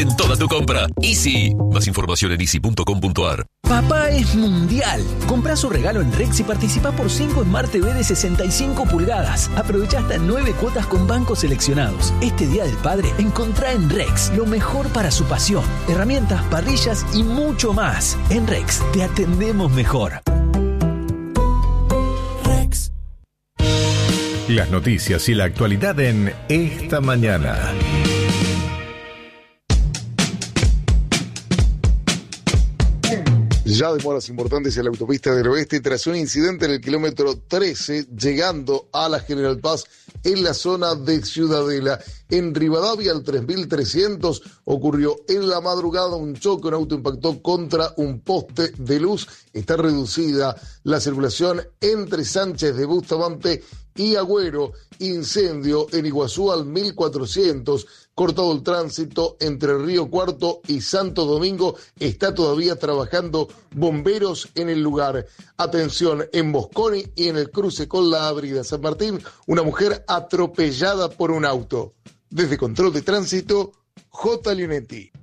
en toda tu compra. Easy. Más información en easy.com.ar. Papá es mundial. Comprá su regalo en Rex y participá por 5 Smart TV de 65 pulgadas. Aprovecha hasta 9 cuotas con bancos seleccionados. Este Día del Padre, encontrá en Rex lo mejor para su pasión. Herramientas, parrillas y mucho más. En Rex te atendemos mejor. Rex. Las noticias y la actualidad en Esta Mañana. Ya demoras importantes en la autopista del oeste tras un incidente en el kilómetro 13, llegando a la General Paz en la zona de Ciudadela. En Rivadavia, al 3300, ocurrió en la madrugada un choque, un auto impactó contra un poste de luz. Está reducida la circulación entre Sánchez de Bustamante y Agüero. Incendio en Iguazú al 1400, cortado el tránsito entre Río Cuarto y Santo Domingo. Está todavía trabajando bomberos en el lugar. Atención, en Mosconi y en el cruce con la Avenida San Martín, una mujer atropellada por un auto. Desde Control de Tránsito, J. Lionetti.